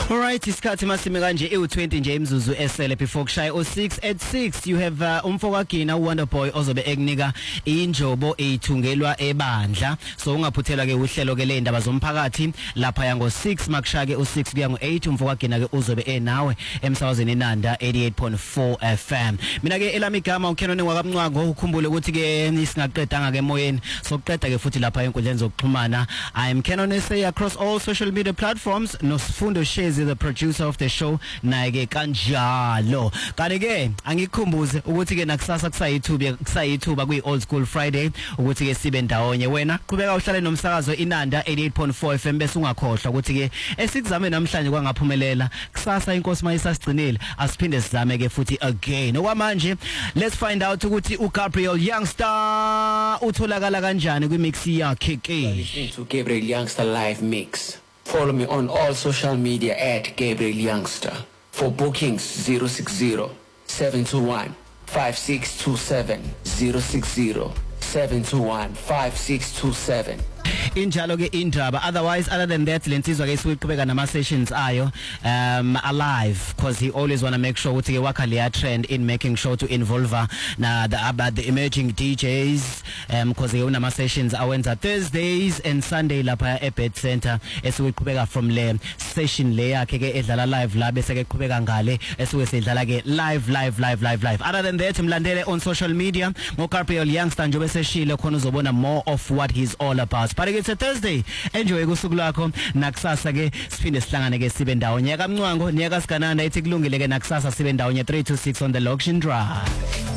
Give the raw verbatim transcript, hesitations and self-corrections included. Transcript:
Alright, isikhathi masime kanje e twenty nje imzuzu esele before kushaya o six at six. You have uh, umfowagina uWonderboy ozobe ekunika injobo eyithungelwa ebandla. So ungaphuthelwa ke uhlelo ke le ndaba zomphakathi lapha yango six makushaya ke u six kuya ngo eight. Umfowagina ke uzobe enawe emsakazweni Inanda eighty-eight point four F M. Mina ke elami igama uKenone wakamncwango. Ukhumbule ukuthi ke nisingaqedanga ke emoyeni sokuqeda ke futhi lapha enkundleni zokuxhumana. I am Kenone say across all social media platforms. Nosfundo Shezi, the producer of the show, naye ke kanjalo. Kanti ke angikhumbuze ukuthi ke nakusasa kusayithuba kusayithuba kwi Old School Friday ukuthi ke sibe ndawonye. Wena qhubeka uhlale nomsakazo Inanda eighty-eight point four F M bese ungakhohlwa ukuthi ke esikuzame namhlanje kwangaphumelela kusasa inkosi mayisasigcinile asiphinde sizame ke futhi again. Okwamanje let's find out ukuthi uGabriel Youngster utholakala kanjani kwi mix yakhe ke. Listen to Gabriel Youngster live mix. Follow me on all social media at Gabriel Youngster. For bookings zero six zero, seven two one, five six two seven, zero six zero, seven two one, five six two seven. Injalo ke indaba. Otherwise, other than that, lensizwa ke siqhubeka nama sessions ayo um alive, because he always want to make sure ukuthi ke wakha leya trend in making sure to involve na the about the emerging D Js, um because he unama sessions awenza Thursdays and Sunday lapha eBed Center. Esiqhubeka from le session le yakhe ke edlala live la bese ke qhubeka ngale esiwe sedlala ke live live live live live. Other than that, mlandele on social media mo Gabriel Youngster njobe seshile khona uzobona more of what he's all about. But it's a Thursday. Enjoy kusuku lakho nakusasa ke siphinde sihlangane ke sibe ndawonye. Kamncwango niyaka sigananda ithi kulungile ke nakusasa sibe ndawonye three to six on the Loction Drive.